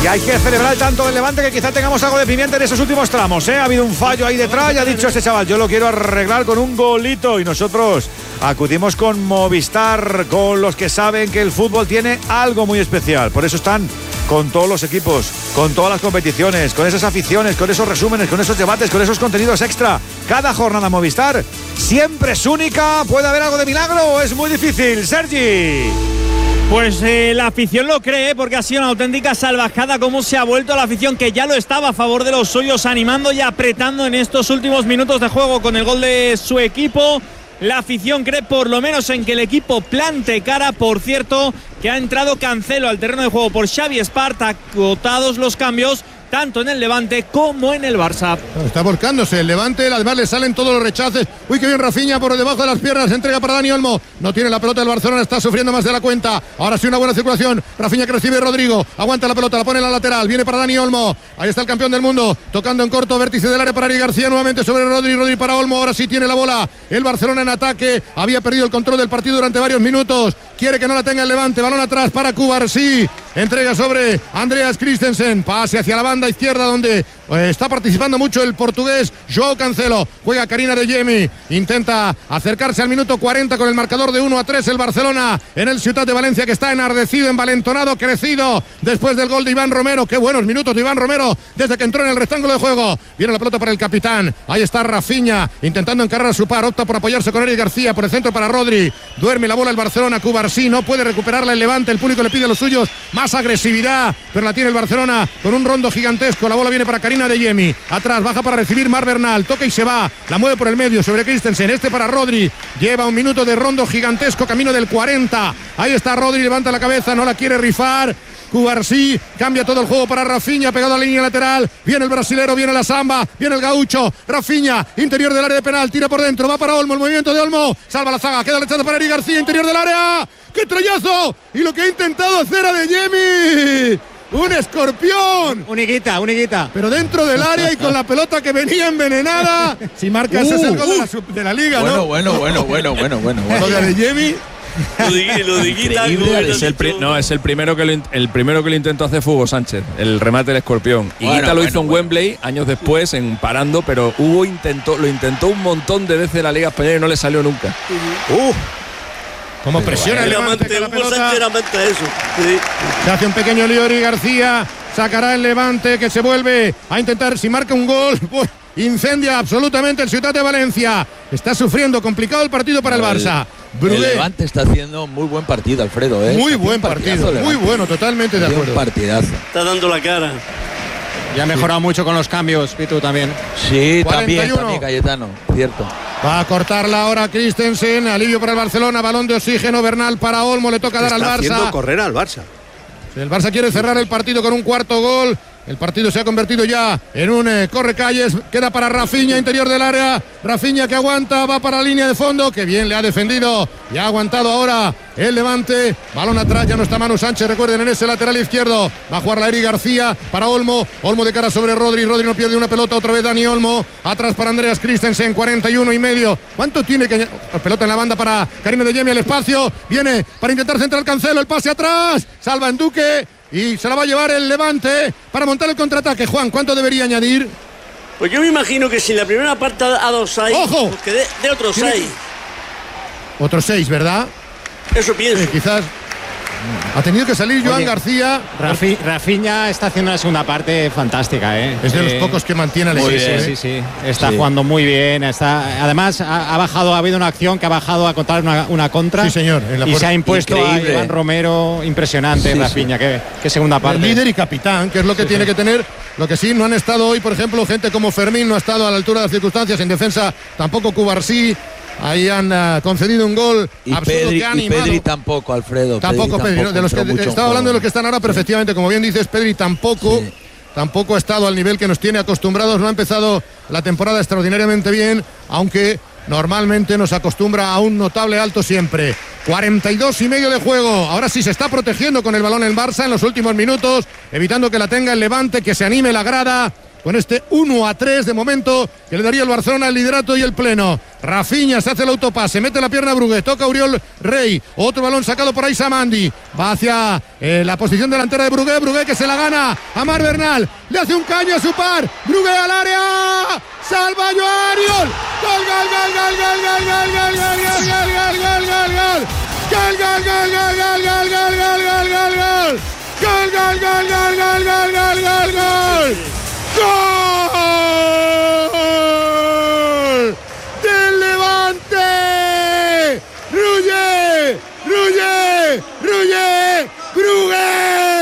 Y hay que celebrar tanto del Levante que quizá tengamos algo de pimienta en esos últimos tramos, ¿eh? Ha habido un fallo ahí detrás y ha dicho ese chaval, yo lo quiero arreglar con un golito. Y nosotros acudimos con Movistar, con los que saben que el fútbol tiene algo muy especial. Por eso están con todos los equipos, con todas las competiciones, con esas aficiones, con esos resúmenes, con esos debates, con esos contenidos extra. Cada jornada Movistar siempre es única. ¿Puede haber algo de milagro o es muy difícil, Sergi? Pues la afición lo cree, porque ha sido una auténtica salvajada cómo se ha vuelto la afición, que ya lo estaba a favor de los suyos, animando y apretando en estos últimos minutos de juego con el gol de su equipo. La afición cree por lo menos en que el equipo plante cara. Por cierto, que ha entrado Cancelo al terreno de juego por Xavi Espart, acotados los cambios tanto en el Levante como en el Barça. Está volcándose el Levante, además le salen todos los rechaces. Uy, qué bien Rafinha por debajo de las piernas, entrega para Dani Olmo. No tiene la pelota el Barcelona, está sufriendo más de la cuenta. Ahora sí una buena circulación. Rafinha que recibe Rodrigo, aguanta la pelota, la pone en la lateral, viene para Dani Olmo. Ahí está el campeón del mundo, tocando en corto, vértice del área para Eric García, nuevamente sobre Rodri para Olmo. Ahora sí tiene la bola el Barcelona en ataque. Había perdido el control del partido durante varios minutos. Quiere que no la tenga el Levante, balón atrás para Cubarsí. Entrega sobre Andreas Christensen, pase hacia la banda izquierda donde está participando mucho el portugués Joao Cancelo. Juega Karina de Jemi, intenta acercarse al minuto 40 con el marcador de 1-3 el Barcelona en el Ciutat de Valencia, que está enardecido, envalentonado, crecido después del gol de Iván Romero. Qué buenos minutos de Iván Romero desde que entró en el rectángulo de juego. Viene la pelota para el capitán, ahí está Rafinha intentando encargar a su par, opta por apoyarse con Eric García, por el centro para Rodri, duerme la bola el Barcelona. Cubarsí no puede recuperarla el Levante, el público le pide a los suyos más agresividad, pero la tiene el Barcelona con un rondo gigantesco. La bola viene para Karina de Jemi, atrás baja para recibir Mar Bernal, toca y se va, la mueve por el medio sobre Christensen, este para Rodri, lleva un minuto de rondo gigantesco, camino del 40, ahí está Rodri, levanta la cabeza, no la quiere rifar. Cubarsí cambia todo el juego para Rafinha, pegado a la línea lateral, viene el brasilero, viene la samba, viene el gaucho, Rafinha, interior del área de penal, tira por dentro, va para Olmo, el movimiento de Olmo, salva la zaga, queda el rechazo para Eric García, interior del área, ¡qué troyazo! Y lo que ha intentado hacer a De Jemi, un escorpión, Uniguita, pero dentro del área y con la pelota que venía envenenada. Si marca ese es el gol de la liga, ¿no? Bueno. Lo de Jemi. Es el primero que lo intentó hacer fue Hugo Sánchez, el remate del escorpión. Higuita lo hizo en Wembley años después, en parando, pero Hugo lo intentó un montón de veces en la Liga Española y no le salió nunca. Como presiona el Levante la pelota. Se hace un pequeño lío Eric García, sacará el Levante que se vuelve a intentar, si marca un gol, incendia absolutamente el Ciutat de Valencia. Está sufriendo, complicado el partido para el Barça. El Levante está haciendo muy buen partido, Alfredo. Muy buen partido, muy bueno, totalmente de acuerdo. Partidazo. Está dando la cara. Y ha mejorado mucho con los cambios, Pitu, también. Sí, también Cayetano, cierto. Va a cortarla ahora Christensen, alivio para el Barcelona, balón de oxígeno, Bernal para Olmo, le toca dar al Barça. Está haciendo correr al Barça. El Barça quiere cerrar el partido con un cuarto gol. El partido se ha convertido ya en un correcalles. Queda para Rafinha, interior del área. Rafinha que aguanta, va para la línea de fondo. Que bien le ha defendido y ha aguantado ahora el Levante. Balón atrás, ya no está Manu Sánchez, recuerden, en ese lateral izquierdo. Va a jugar la Eric García para Olmo. Olmo de cara sobre Rodri. Rodri no pierde una pelota, otra vez Dani Olmo. Atrás para Andreas Christensen, 41,5. ¿Cuánto tiene que...? Pelota en la banda para Karina de Jemi, al espacio. Viene para intentar centrar Cancelo, el pase atrás. Salva en Duque. Y se la va a llevar el Levante para montar el contraataque. Juan, ¿cuánto debería añadir? Pues yo me imagino que si en la primera parte ha dado 6, ¡ojo! Pues que de otros 6. Otros 6, ¿verdad? Eso pienso. Quizás ha tenido que salir Joan García. Rafinha está haciendo una segunda parte fantástica, ¿eh? Es de los pocos que mantiene al equipo. Sí. Está jugando muy bien. Además, ha bajado, ha habido una acción que ha bajado a contar una contra. Sí, señor. Y se ha impuesto increíble. a Iván Romero. Impresionante, Rafinha. Qué segunda parte. El líder y capitán, que es lo que tiene que tener. Lo que sí, no han estado hoy, por ejemplo, gente como Fermín, no ha estado a la altura de las circunstancias. En defensa, tampoco Cubarsí. Ahí han concedido un gol absurdo que ha animado. Y Pedri tampoco, Alfredo. Tampoco Pedri, ¿no? De los que estaba hablando de los que están ahora, pero efectivamente, como bien dices, Pedri tampoco ha estado al nivel que nos tiene acostumbrados. No ha empezado la temporada extraordinariamente bien, aunque normalmente nos acostumbra a un notable alto siempre. 42,5 de juego. Ahora sí se está protegiendo con el balón el Barça en los últimos minutos, evitando que la tenga el Levante, que se anime la grada. con este 1-3 de momento que le daría el Barcelona el liderato y el pleno. Rafinha se hace el autopase, mete la pierna a Brugué, toca a Oriol Rey, otro balón sacado por ahí Samandi, va hacia la posición delantera de Brugué, Brugué que se la gana a Marc Bernal, le hace un caño a su par, Brugué al área, salva a Joan Oriol, gol, gol, gol, gol, gol, gol, gol, gol, gol, gol, gol, gol, gol, gol. Gol, gol, gol, gol, gol, gol, gol, gol, gol, gol, gol. Gol, gol, gol, gol, gol, gol, gol, gol, gol. Gol del Levante. Ruller, Ruller, Ruller, Brugué.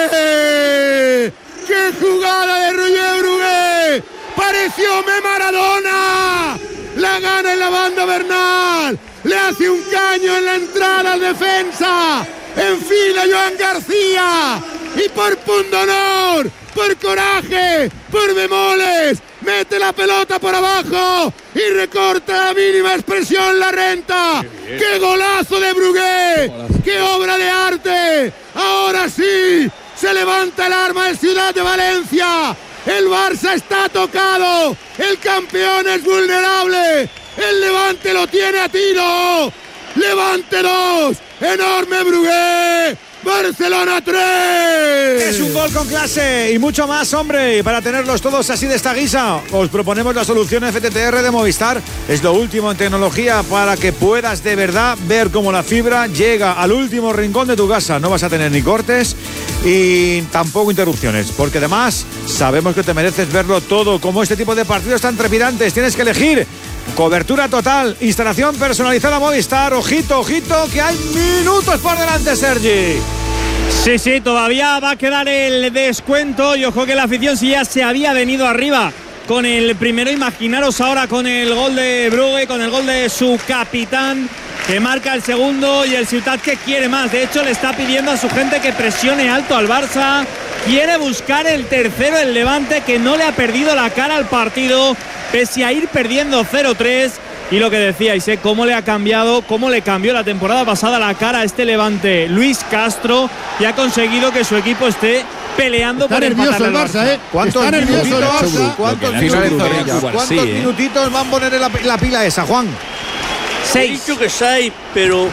¡Qué jugada de Ruller Brugué! ¡Pareció Maradona! La gana en la banda Bernal. Le hace un caño en la entrada al defensa. Enfila Joan García. Y por pundonor, por coraje, por bemoles, mete la pelota por abajo y recorta a la mínima expresión la renta. ¡Qué golazo de Brugué! ¡Qué obra de arte! Ahora sí, se levanta el arma en Ciudad de Valencia. El Barça está tocado. El campeón es vulnerable. El Levante lo tiene a tiro. Levante 2. Enorme Brugué. Barcelona 3. Es un gol con clase y mucho más, hombre. Y para tenerlos todos así de esta guisa, os proponemos la solución FTTR de Movistar. Es lo último en tecnología para que puedas de verdad ver cómo la fibra llega al último rincón de tu casa. No vas a tener ni cortes y tampoco interrupciones, porque además sabemos que te mereces verlo todo. Como este tipo de partidos tan trepidantes, tienes que elegir cobertura total, instalación personalizada Movistar. Ojito, ojito, que hay minutos por delante, Sergi. Sí, todavía va a quedar el descuento y ojo que la afición si ya se había venido arriba con el primero, imaginaros ahora con el gol de Brugué, con el gol de su capitán que marca el segundo y el Ciutat que quiere más. De hecho le está pidiendo a su gente que presione alto al Barça, quiere buscar el tercero el Levante que no le ha perdido la cara al partido pese a ir perdiendo 0-3. Y lo que decíais, cómo le ha cambiado, cómo le cambió la temporada pasada la cara a este Levante Luis Castro y ha conseguido que su equipo esté peleando por nervioso el Barça, ¿Cuántos minutitos van a poner en la pila esa, Juan? 6. He dicho que 6, pero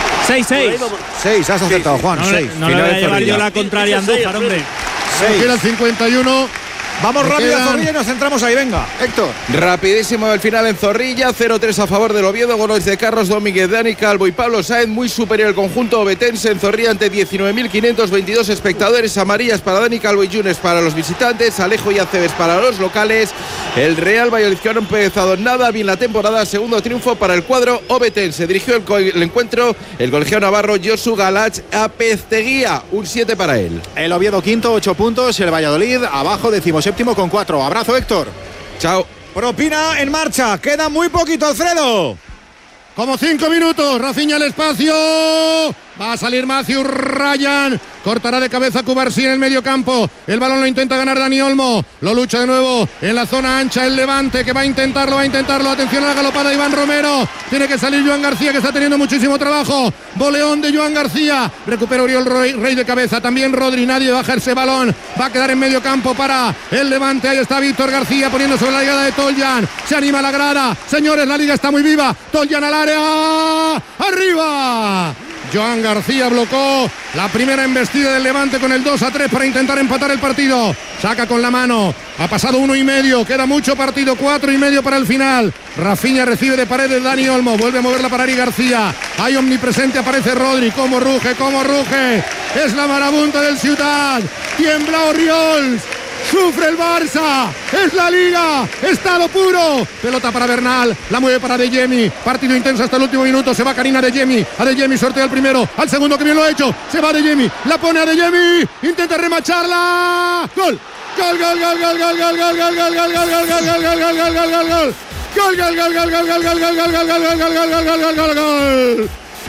6. 6, has acertado, Juan. 6. No le voy a llevar yo la contraria a Andújar, hombre. 6. Queda el 51. Vamos rápido a Zorrilla y nos centramos ahí, venga, Héctor. Rapidísimo el final en Zorrilla, 0-3 a favor del Oviedo, goles de Carlos Domínguez, Dani Calvo y Pablo Sáenz, muy superior el conjunto obetense en Zorrilla ante 19.522 espectadores, amarillas para Dani Calvo y Yunes para los visitantes, Alejo y Aceves para los locales. El Real Valladolid que no ha empezado nada bien la temporada, segundo triunfo para el cuadro obetense. Dirigió el encuentro el colegiado navarro Josu Galach Apezteguía, un 7 para él. El Oviedo quinto, 8 puntos, el Valladolid abajo, 17º con 4. Abrazo, Héctor. Chao. Propina en marcha, queda muy poquito, Alfredo. Como 5 minutos, Rafinha al espacio. Va a salir Matthew Ryan. Cortará de cabeza Cubarsí en el medio campo. El balón lo intenta ganar Dani Olmo. Lo lucha de nuevo en la zona ancha el Levante que va a intentarlo. Atención a la galopada de Iván Romero. Tiene que salir Joan García que está teniendo muchísimo trabajo. Boleón de Joan García. Recupera Oriol Rey de cabeza. También Rodri. Nadie baja ese balón. Va a quedar en medio campo para el Levante. Ahí está Víctor García poniendo sobre la llegada de Toljan. Se anima la grada. Señores, la liga está muy viva. Toljan al área. ¡Arriba! Joan García blocó la primera embestida del Levante con el 2-3 para intentar empatar el partido. Saca con la mano. Ha pasado 1,5. Queda mucho partido. 4,5 para el final. Rafinha recibe de paredes Dani Olmo. Vuelve a moverla para Ari García. Hay omnipresente. Aparece Rodri. ¡Cómo ruge! ¡Cómo ruge! Es la marabunta del Ciutat. Tiembla Oriols. Sufre el Barça, es la Liga, estado puro. Pelota para Bernal, la mueve para De Jemi. Partido intenso hasta el último minuto. Se va Karina De Jemi. A De Jemi sortea el primero, al segundo que bien lo ha hecho. Se va De Jemi, la pone a De Jemi. Intenta remacharla. Gol. Gol, gol, gol, gol, gol, gol, gol, gol, gol, gol, gol, gol, gol, gol, gol, gol, gol, gol, gol, gol. Gol, gol, gol, gol, gol, gol, gol, gol, gol, gol, gol, gol, gol, gol, gol, gol, gol.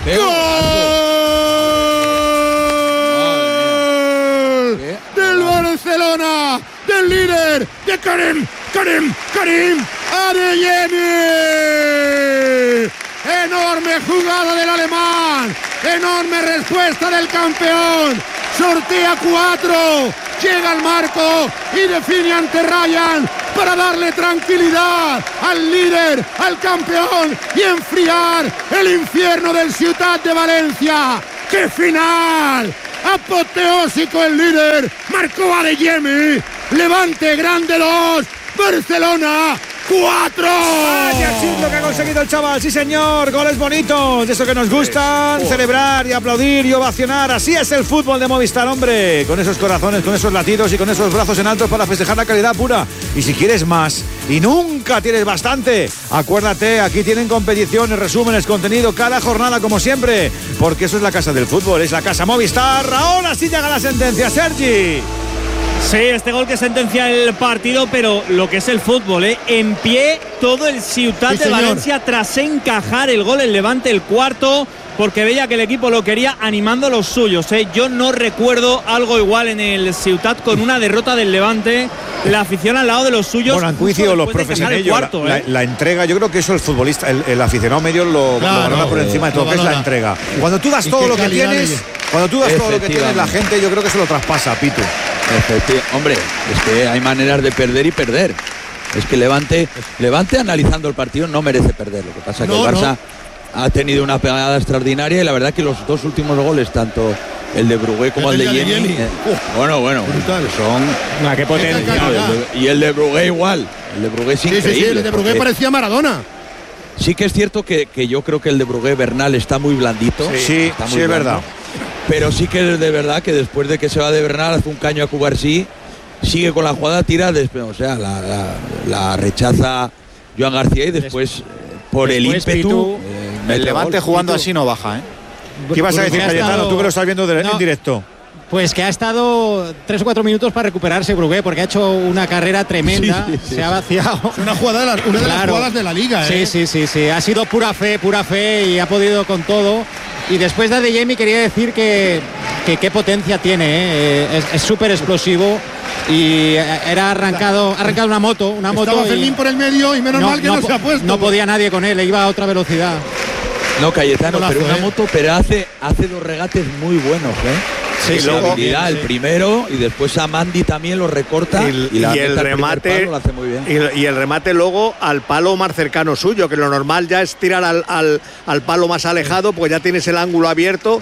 ¡Gol! Del Barcelona, del líder, de Karim Adeyemi. Enorme jugada del alemán, enorme respuesta del campeón. Sortea 4, llega al marco y define ante Ryan. para darle tranquilidad al líder, al campeón y enfriar el infierno del Ciutat de Valencia. ¡Qué final! Apoteósico el líder, marcó Adeyemi. Levante grande 2, Barcelona 4. Vaya chut lo que ha conseguido el chaval, sí señor, goles bonitos, de eso que nos gustan, celebrar y aplaudir y ovacionar. Así es el fútbol de Movistar, hombre, con esos corazones, con esos latidos y con esos brazos en alto para festejar la calidad pura. Y si quieres más y nunca tienes bastante, acuérdate, aquí tienen competiciones, resúmenes, contenido cada jornada como siempre, porque eso es la casa del fútbol, es la casa Movistar. Ahora sí llega la sentencia, Sergi. Sí, este gol que sentencia el partido, pero lo que es el fútbol, en pie todo el Ciutat de Valencia tras encajar el gol, el Levante, el cuarto, porque veía que el equipo lo quería animando a los suyos. Yo no recuerdo algo igual en el Ciutat con una derrota del Levante, la afición al lado de los suyos. Bueno, han coincidido los profes en ello, la entrega, yo creo que eso el futbolista, el aficionado medio lo valora por encima de todo, que es la entrega. Cuando tú das todo lo que tienes, la gente, yo creo que se lo traspasa, Pitu. Hombre, es que hay maneras de perder y perder. Es que Levante analizando el partido no merece perder. Lo que pasa es que el Barça ha tenido una pegada extraordinaria y la verdad que los dos últimos goles, tanto el de Brugué como el de Yemi, bueno, son qué potencia. Y el de Brugué igual. El de Brugué es increíble. Sí, el de Brugué parecía Maradona. Sí que es cierto que yo creo que el de Brugué Bernal está muy blandito. Sí, es verdad. Pero sí que es de verdad que después de que se va de Bernal, hace un caño a Cubarsí, sigue con la jugada, tira, o sea, la rechaza Joan García y después por el ímpetu. El Levante jugando así no baja, ¿eh? ¿Qué ibas a decir, Cayetano? Tú que lo estás viendo en directo. Pues que ha estado 3 o 4 minutos para recuperarse Brugué, porque ha hecho una carrera tremenda, se ha vaciado. Es una jugada una de las jugadas de la liga, ¿eh? Sí. Ha sido pura fe y ha podido con todo. Y después de Adeyemi quería decir que qué potencia tiene, es súper explosivo y ha arrancado una moto. Estaba Fermín por el medio y menos mal que no se ha puesto. No podía nadie con él, iba a otra velocidad. No, Cayetano, pero una moto, pero hace 2 regates muy buenos, Sí, la habilidad, el primero, y después a Mandy también lo recorta y el remate lo hace muy bien. Y el remate luego al palo más cercano suyo, que lo normal ya es tirar al palo más alejado, pues ya tienes el ángulo abierto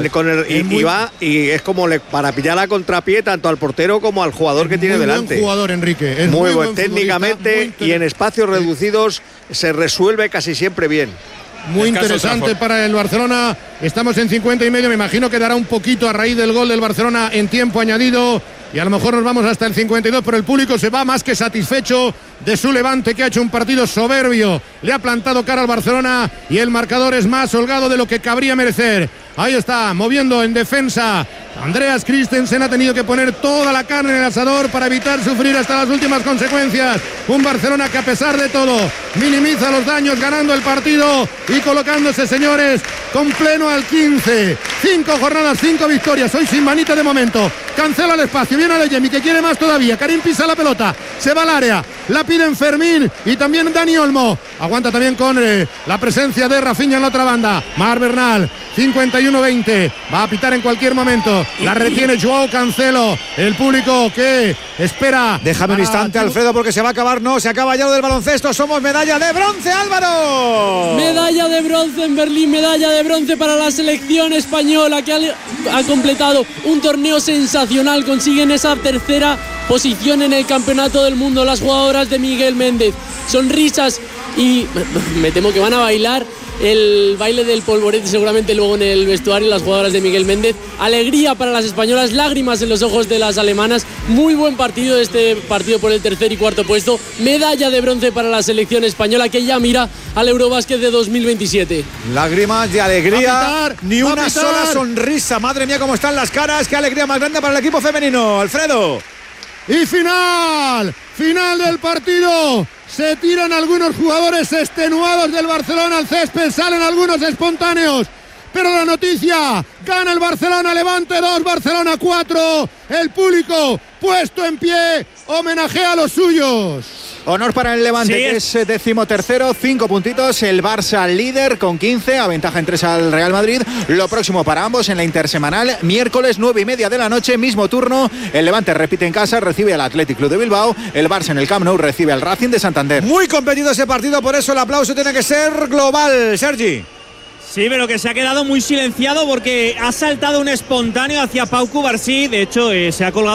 y es como para pillar a contrapié tanto al portero como al jugador que tiene delante. Buen jugador, Enrique. Es muy buen técnicamente y en espacios reducidos se resuelve casi siempre bien. Muy interesante para el Barcelona. Estamos en 50 y medio. Me imagino que dará un poquito a raíz del gol del Barcelona en tiempo añadido. Y a lo mejor nos vamos hasta el 52, pero el público se va más que satisfecho de su Levante, que ha hecho un partido soberbio. Le ha plantado cara al Barcelona y el marcador es más holgado de lo que cabría merecer. Ahí está, moviendo en defensa. Andreas Christensen ha tenido que poner toda la carne en el asador para evitar sufrir hasta las últimas consecuencias. Un Barcelona que a pesar de todo minimiza los daños, ganando el partido y colocándose, señores, con pleno al 15. 5 jornadas, 5 victorias. Hoy sin manita de momento. Cancela el espacio. Viene Adeyemi, que quiere más todavía. Karim pisa la pelota. Se va al área. La piden Fermín y también Dani Olmo. Aguanta también con la presencia de Rafinha en la otra banda. Mar Bernal. 51-20. Va a pitar en cualquier momento. La retiene Joao Cancelo. El público que espera. Déjame un instante, Alfredo, porque se va a acabar. No, se acaba ya lo del baloncesto. Somos medalla de bronce, Álvaro. Medalla de bronce en Berlín. Medalla de bronce para la selección española, que ha completado un torneo sensacional. Consiguen esa tercera posición en el campeonato del mundo las jugadoras de Miguel Méndez. Sonrisas y me temo que van a bailar el baile del polvorete seguramente luego en el vestuario las jugadoras de Miguel Méndez. Alegría para las españolas, lágrimas en los ojos de las alemanas. Muy buen partido este partido por el tercer y cuarto puesto. Medalla de bronce para la selección española, que ya mira al Eurobásquet de 2027. Lágrimas de alegría, ni una sola sonrisa. Madre mía, cómo están las caras. Qué alegría más grande para el equipo femenino, Alfredo. Y final del partido. Se tiran algunos jugadores extenuados del Barcelona al césped, salen algunos espontáneos. Pero la noticia, gana el Barcelona, Levante 2, Barcelona 4. El público puesto en pie, homenajea a los suyos. Honor para el Levante, Sí, que es 13º, 5 puntitos. El Barça líder con 15, a ventaja en 3 al Real Madrid. Lo próximo para ambos en la intersemanal, miércoles 9:30 de la noche, mismo turno. El Levante repite en casa, recibe al Athletic Club de Bilbao. El Barça en el Camp Nou recibe al Racing de Santander. Muy competido ese partido, por eso el aplauso tiene que ser global, Sergi. Sí, pero que se ha quedado muy silenciado porque ha saltado un espontáneo hacia Pau Cubarsí. De hecho, se ha colgado